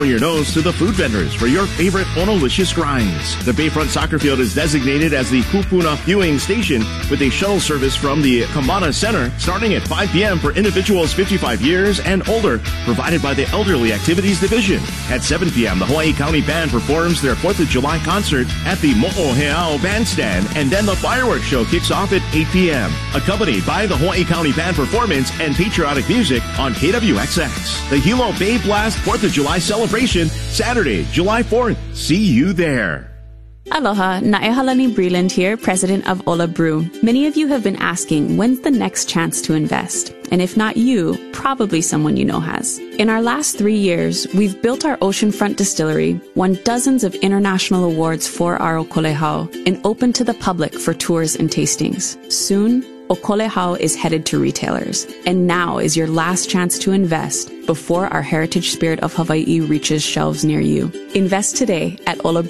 your nose to the food vendors for your favorite Onolicious grinds. The Bayfront Soccer Field is designated as the Kupuna Viewing Station with a shuttle service from the Kambana Center starting at 5 p.m. for individuals 55 years and older, provided by the Elderly Activities Division. At 7 p.m., the Hawaii County Band performs their 4th of July concert at the Mo'oheao Bandstand, and then the fireworks show kicks off at 8 p.m., accompanied by the Hawaii County Band performance and patriotic music on KWXX. The Hilo Bay Blast 4th of July celebration Saturday, July 4th. See you there. Aloha, Naehalani Breland here, president of Ola Brew. Many of you have been asking, when's the next chance to invest? And if not you, probably someone you know has. In our last 3 years, we've built our oceanfront distillery, won dozens of international awards for our Okolehau, and opened to the public for tours and tastings. Soon, Okolehau is headed to retailers, and now is your last chance to invest before our heritage spirit of Hawaii reaches shelves near you. Invest today at olabrew.com.